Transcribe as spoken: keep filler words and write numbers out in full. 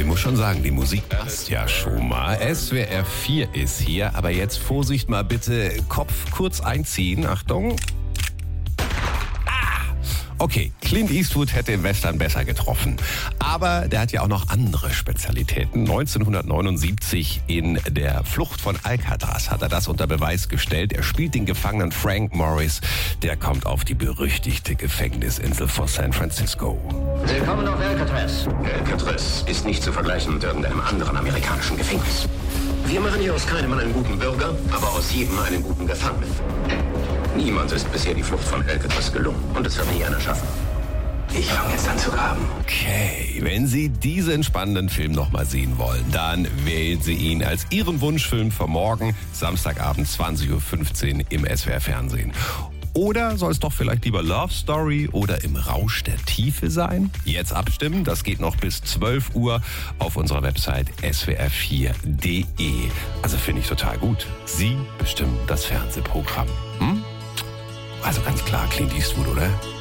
muss schon sagen, die Musik passt ja schon mal. S W R vier ist hier, aber jetzt Vorsicht mal bitte, Kopf kurz einziehen. Achtung. Okay, Clint Eastwood hätte im Western besser getroffen. Aber der hat ja auch noch andere Spezialitäten. neunzehnhundertneunundsiebzig in der Flucht von Alcatraz hat er das unter Beweis gestellt. Er spielt den Gefangenen Frank Morris. Der kommt auf die berüchtigte Gefängnisinsel vor San Francisco. Willkommen auf Alcatraz. Alcatraz ist nicht zu vergleichen mit irgendeinem anderen amerikanischen Gefängnis. Wir machen hier aus keinem einen guten Bürger, aber aus jedem einen guten Gefangenen. Niemand ist bisher die Flucht von Alcatraz gelungen und es wird nie einer schaffen. Ich fange jetzt an zu graben. Okay, wenn Sie diesen spannenden Film nochmal sehen wollen, dann wählen Sie ihn als Ihren Wunschfilm für morgen, Samstagabend zwanzig Uhr fünfzehn im S W R Fernsehen. Oder soll es doch vielleicht lieber Love Story oder Im Rausch der Tiefe sein? Jetzt abstimmen, das geht noch bis zwölf Uhr auf unserer Website S W R vier Punkt D E. Also finde ich total gut. Sie bestimmen das Fernsehprogramm. Hm? Also ganz klar Clint Eastwood, oder?